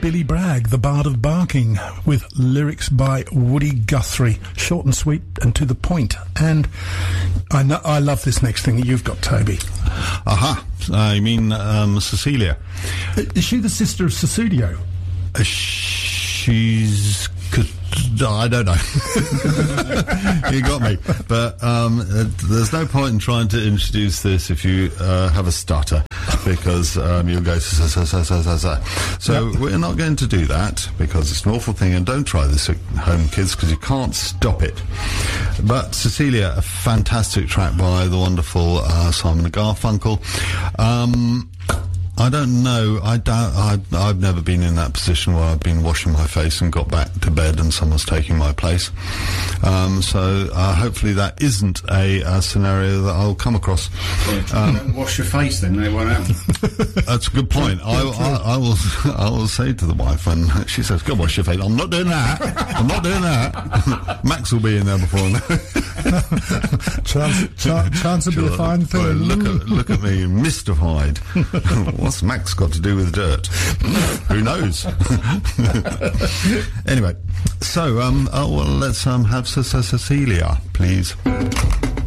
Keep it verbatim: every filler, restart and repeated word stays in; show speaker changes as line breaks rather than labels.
Billy Bragg, the Bard of Barking, with lyrics by Woody Guthrie. Short and sweet and to the point. And I know, I love this next thing that you've got, Toby.
Aha. Uh, you mean um, Cecilia?
Is she the sister of Sussudio?
Uh, she's... I don't know. You got me. But um, uh, there's no point in trying to introduce this if you uh, have a stutter, because um, you'll go sa sa sa sa sa sa. So yep. We're not going to do that, because it's an awful thing, and don't try this at home, kids, because you can't stop it. But Cecilia, a fantastic track by the wonderful uh, Simon and Garfunkel. Um... I don't know. I doubt. I, I've never been in that position where I've been washing my face and got back to bed and someone's taking my place. Um, so uh, hopefully that isn't a, a scenario that I'll come across.
Um, don't wash your face, then they won't happen.
That's a good point. I, I, I will. I will say to the wife when she says, "Go wash your face." I'm not doing that. I'm not doing that. Max will be in there before.
chance, chance, chance will be a fine thing.
Boy, look at look at me, mystified. What's Max got to do with dirt? Who knows? Anyway, so um, oh, well, let's um, have Cecilia, please.